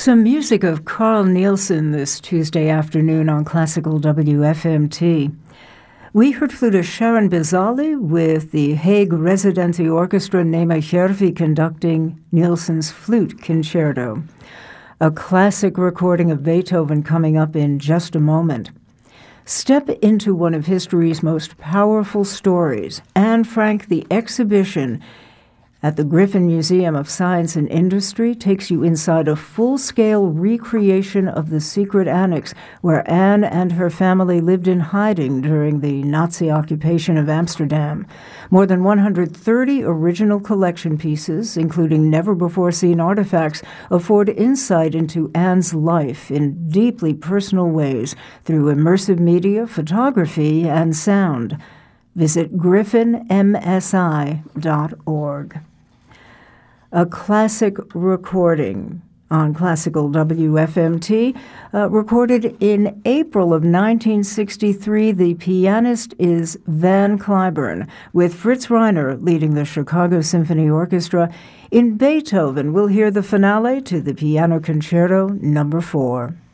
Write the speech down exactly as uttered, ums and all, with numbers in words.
Some music of Carl Nielsen this Tuesday afternoon on Classical W F M T. We heard flutist Sharon Bizali with the Hague Residency Orchestra Nema Järvi conducting Nielsen's Flute Concerto. A classic recording of Beethoven coming up in just a moment. Step into one of history's most powerful stories. Anne Frank, the exhibition at the Griffin Museum of Science and Industry takes you inside a full-scale recreation of the secret annex where Anne and her family lived in hiding during the Nazi occupation of Amsterdam. More than one hundred thirty original collection pieces, including never-before-seen artifacts, afford insight into Anne's life in deeply personal ways through immersive media, photography, and sound. Visit griffin m s i dot org. A classic recording on Classical W F M T, uh, recorded in April of nineteen sixty-three. The pianist is Van Cliburn, with Fritz Reiner leading the Chicago Symphony Orchestra. In Beethoven, we'll hear the finale to the Piano Concerto Number Four.